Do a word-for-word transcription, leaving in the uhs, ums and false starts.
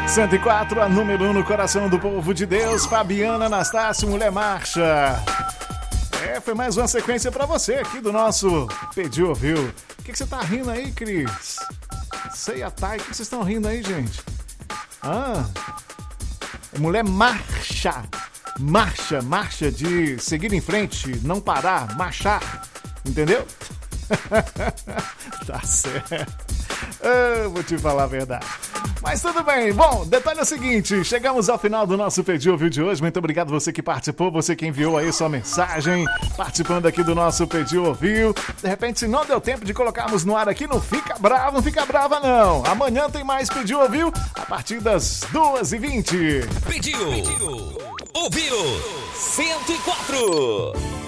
cento e quatro, a número um no coração do povo de Deus, Fabiana Anastácio, Mulher Marcha. É, foi mais uma sequência pra você aqui do nosso Pediu Ouviu. O que, que você tá rindo aí, Cris? Sei a Thay, o que vocês estão rindo aí, gente? Ah, Mulher Marcha. Marcha, marcha de seguir em frente, não parar, marchar. Entendeu? Tá certo. Eu vou te falar a verdade. Mas tudo bem. Bom, detalhe é o seguinte, chegamos ao final do nosso Pediu Ouviu de hoje. Muito obrigado você que participou, você que enviou aí sua mensagem, participando aqui do nosso Pediu Ouviu. De repente, se não deu tempo de colocarmos no ar aqui, não fica bravo, não fica brava não. Amanhã tem mais Pediu Ouviu a partir das duas e vinte. Pediu, Pediu. Ouviu cento e quatro.